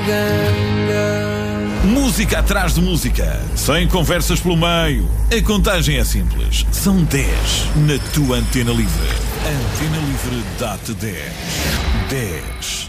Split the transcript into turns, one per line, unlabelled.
ganga.
Música atrás de música, sem conversas pelo meio. A contagem é simples. São 10 na tua Antena Livre. Antena Livre dá-te 10. 10.